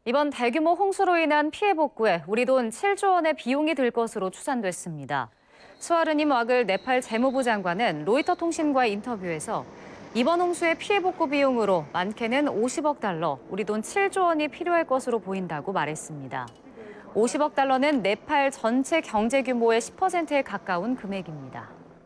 이번 대규모 홍수로 인한 피해 복구에 우리 돈 7조 원의 비용이 들 것으로 추산됐습니다. 스와르님 와글 네팔 재무부 장관은 로이터 통신과의 인터뷰에서 이번 홍수의 피해 복구 비용으로 많게는 50억 달러, 우리 돈 7조 원이 필요할 것으로 보인다고 말했습니다. 50억 달러는 네팔 전체 경제 규모의 10%에 가까운 금액입니다.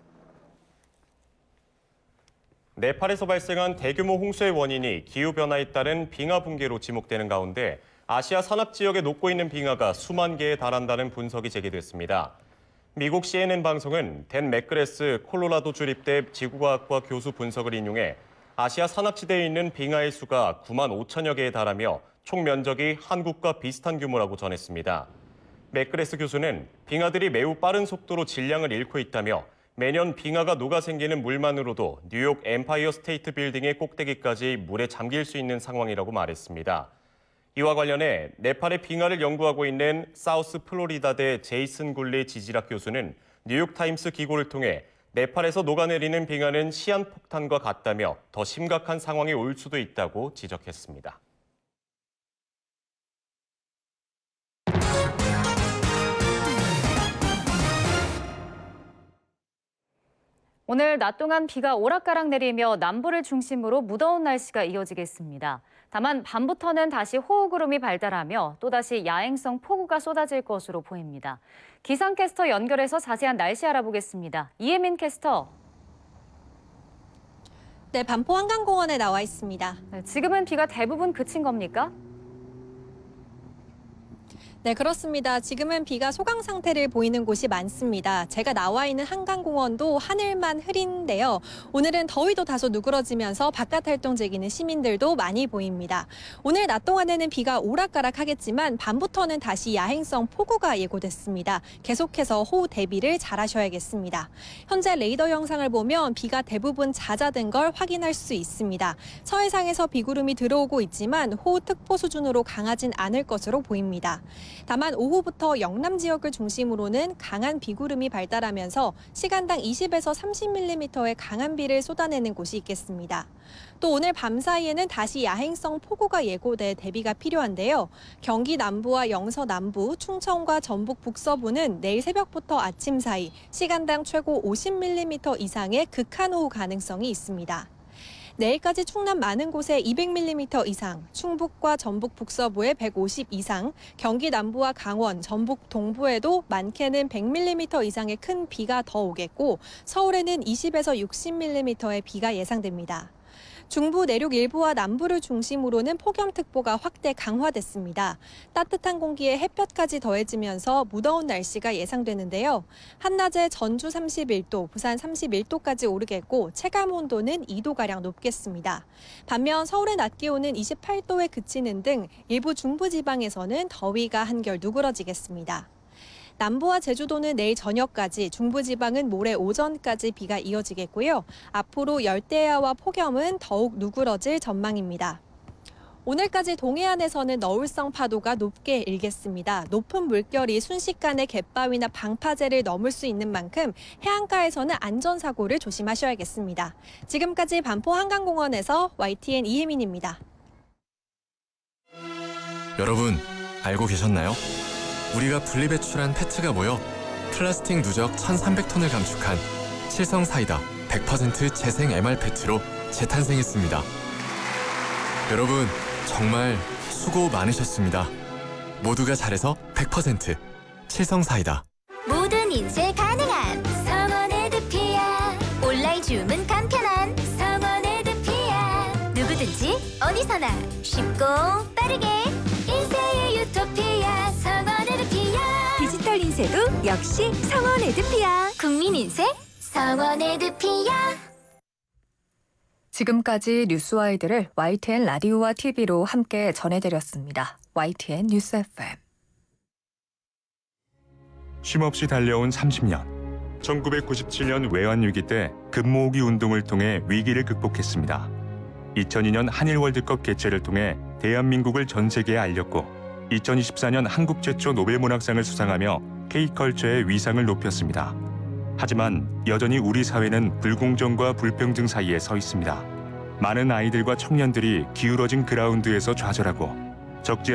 네팔에서 발생한 대규모 홍수의 원인이 기후변화에 따른 빙하 붕괴로 지목되는 가운데 아시아 산악 지역에 녹고 있는 빙하가 수만 개에 달한다는 분석이 제기됐습니다. 미국 CNN 방송은 댄 맥그레스 콜로라도 주립대 지구과학과 교수 분석을 인용해 아시아 산악지대에 있는 빙하의 수가 9만 5천여 개에 달하며 총 면적이 한국과 비슷한 규모라고 전했습니다. 맥그레스 교수는 빙하들이 매우 빠른 속도로 질량을 잃고 있다며 매년 빙하가 녹아 생기는 물만으로도 뉴욕 엠파이어 스테이트 빌딩의 꼭대기까지 물에 잠길 수 있는 상황이라고 말했습니다. 이와 관련해 네팔의 빙하를 연구하고 있는 사우스 플로리다대 제이슨 굴리 지질학 교수는 뉴욕타임스 기고를 통해 네팔에서 녹아내리는 빙하는 시한폭탄과 같다며 더 심각한 상황이 올 수도 있다고 지적했습니다. 오늘 낮 동안 비가 오락가락 내리며 남부를 중심으로 무더운 날씨가 이어지겠습니다. 다만 밤부터는 다시 호우구름이 발달하며 또다시 야행성 폭우가 쏟아질 것으로 보입니다. 기상캐스터 연결해서 자세한 날씨 알아보겠습니다. 이혜민 캐스터. 네, 반포 한강공원에 나와 있습니다. 지금은 비가 대부분 그친 겁니까? 네, 그렇습니다. 지금은 비가 소강 상태를 보이는 곳이 많습니다. 제가 나와 있는 한강공원도 하늘만 흐린데요. 오늘은 더위도 다소 누그러지면서 바깥 활동 즐기는 시민들도 많이 보입니다. 오늘 낮 동안에는 비가 오락가락하겠지만 밤부터는 다시 야행성 폭우가 예고됐습니다. 계속해서 호우 대비를 잘하셔야겠습니다. 현재 레이더 영상을 보면 비가 대부분 잦아든 걸 확인할 수 있습니다. 서해상에서 비구름이 들어오고 있지만 호우특보 수준으로 강하진 않을 것으로 보입니다. 다만 오후부터 영남 지역을 중심으로는 강한 비구름이 발달하면서 시간당 20에서 30mm의 강한 비를 쏟아내는 곳이 있겠습니다. 또 오늘 밤 사이에는 다시 야행성 폭우가 예고돼 대비가 필요한데요. 경기 남부와 영서 남부, 충청과 전북 북서부는 내일 새벽부터 아침 사이 시간당 최고 50mm 이상의 극한호우 가능성이 있습니다. 내일까지 충남 많은 곳에 200mm 이상, 충북과 전북 북서부에 150 이상, 경기 남부와 강원, 전북 동부에도 많게는 100mm 이상의 큰 비가 더 오겠고 서울에는 20에서 60mm의 비가 예상됩니다. 중부 내륙 일부와 남부를 중심으로는 폭염특보가 확대 강화됐습니다. 따뜻한 공기에 햇볕까지 더해지면서 무더운 날씨가 예상되는데요. 한낮에 전주 31도, 부산 31도까지 오르겠고 체감 온도는 2도가량 높겠습니다. 반면 서울의 낮 기온은 28도에 그치는 등 일부 중부지방에서는 더위가 한결 누그러지겠습니다. 남부와 제주도는 내일 저녁까지, 중부지방은 모레 오전까지 비가 이어지겠고요. 앞으로 열대야와 폭염은 더욱 누그러질 전망입니다. 오늘까지 동해안에서는 너울성 파도가 높게 일겠습니다. 높은 물결이 순식간에 갯바위나 방파제를 넘을 수 있는 만큼 해안가에서는 안전사고를 조심하셔야겠습니다. 지금까지 반포 한강공원에서 YTN 이혜민입니다. 여러분, 알고 계셨나요? 우리가 분리배출한 페트가 모여 플라스틱 누적 1,300톤을 감축한 칠성사이다 100% 재생 MR 페트로 재탄생했습니다. 여러분, 정말 수고 많으셨습니다. 모두가 잘해서 100% 칠성사이다. 모든 인쇄 가능한 성원에드피아. 온라인 주문 간편한 성원에드피아. 누구든지 어디서나 쉽고 빠르게 인쇄의 유토피아. 성원에드피아. 디지털 인쇄도 역시 성원에드피아. 국민 인쇄 성원에드피아. 지금까지 뉴스와이드를 YTN 라디오와 TV로 함께 전해드렸습니다. YTN 뉴스 FM. 쉼없이 달려온 30년. 1997년 외환위기 때 금모으기 운동을 통해 위기를 극복했습니다. 2002년 한일 월드컵 개최를 통해 대한민국을 전 세계에 알렸고 2024년 한국 최초 노벨문학상을 수상하며 K컬처의 위상을 높였습니다. 하지만 여전히 우리 사회는 불공정과 불평등 사이에 서 있습니다. 많은 아이들과 청년들이 기울어진 그라운드에서 좌절하고 적지